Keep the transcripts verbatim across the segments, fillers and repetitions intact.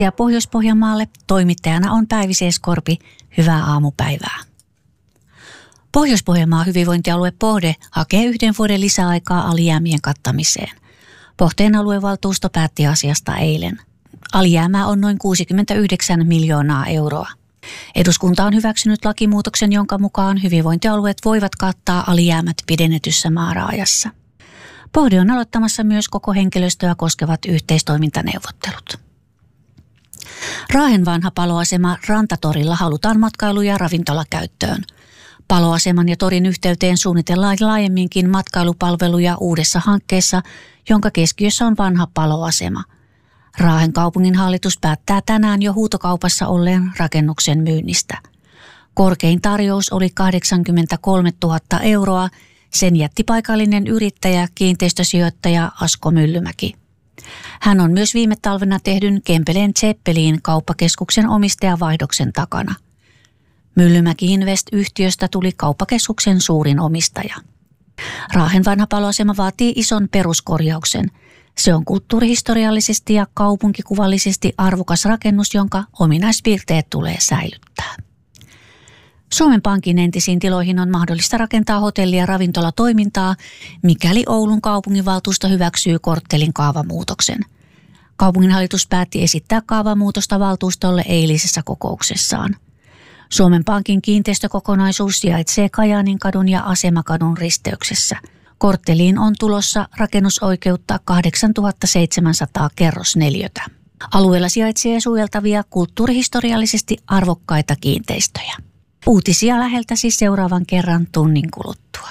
Ja Pohjois-Pohjanmaalle toimittajana on Päivi Seeskorpi. Hyvää aamupäivää. Pohjois-Pohjanmaan hyvinvointialue Pohde hakee yhden vuoden lisäaikaa alijäämien kattamiseen. Pohteen aluevaltuusto päätti asiasta eilen. Alijäämää on noin kuusikymmentäyhdeksän miljoonaa euroa. Eduskunta on hyväksynyt lakimuutoksen, jonka mukaan hyvinvointialueet voivat kattaa alijäämät pidennetyssä määräajassa. Pohde on aloittamassa myös koko henkilöstöä koskevat yhteistoimintaneuvottelut. Raahen vanha paloasema Rantatorilla halutaan matkailu- ja ravintolakäyttöön. Paloaseman ja torin yhteyteen suunnitellaan laajemminkin matkailupalveluja uudessa hankkeessa, jonka keskiössä on vanha paloasema. Raahen kaupungin hallitus päättää tänään jo huutokaupassa olleen rakennuksen myynnistä. Korkein tarjous oli kahdeksankymmentäkolmetuhatta euroa. Sen jätti paikallinen yrittäjä, kiinteistösijoittaja Asko Myllymäki. Hän on myös viime talvena tehdyn Kempeleen Zeppelin kauppakeskuksen omistajavaihdoksen takana. Myllymäki Invest-yhtiöstä tuli kauppakeskuksen suurin omistaja. Raahen vanha paloasema vaatii ison peruskorjauksen. Se on kulttuurihistoriallisesti ja kaupunkikuvallisesti arvokas rakennus, jonka ominaispiirteet tulee säilyttää. Suomen Pankin entisiin tiloihin on mahdollista rakentaa hotelli- ja ravintolatoimintaa, mikäli Oulun kaupunginvaltuusto hyväksyy korttelin kaavamuutoksen. Kaupunginhallitus päätti esittää kaavamuutosta valtuustolle eilisessä kokouksessaan. Suomen Pankin kiinteistökokonaisuus sijaitsee Kajaanin-kadun ja Asemakadun risteyksessä. Kortteliin on tulossa rakennusoikeutta kahdeksantuhattaseitsemänsataa kerrosneliötä. Alueella sijaitsee suojeltavia kulttuurihistoriallisesti arvokkaita kiinteistöjä. Uutisia läheltä siis seuraavan kerran tunnin kuluttua.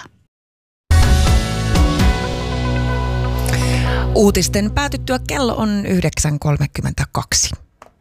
Uutisten päätyttyä kello on yhdeksän kolmekymmentäkaksi.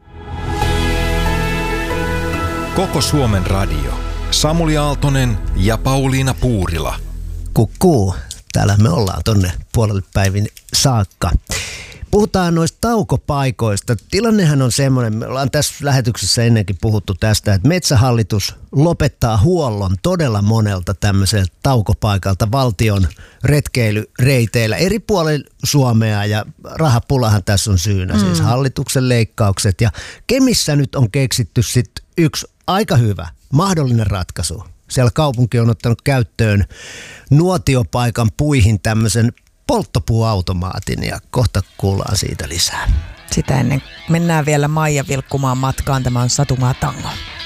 Koko Suomen radio. Samuli Aaltonen ja Pauliina Puurila. Kukkuu. Täällä me ollaan tonne puolelle päivin saakka. Puhutaan noista taukopaikoista. Tilannehan on semmoinen, me ollaan tässä lähetyksessä ennenkin puhuttu tästä, että Metsähallitus lopettaa huollon todella monelta tämmöiseltä taukopaikalta valtion retkeilyreiteillä eri puolilla Suomea, ja rahapulahan tässä on syynä, mm. siis hallituksen leikkaukset. Ja Kemissä nyt on keksitty sitten yksi aika hyvä mahdollinen ratkaisu. Siellä kaupunki on ottanut käyttöön nuotiopaikan puihin tämmöisen polttopuuautomaatin, ja kohta kuullaan siitä lisää. Sitä ennen mennään vielä Maija vilkkumaan matkaan. Tämä on Satumaa Tango.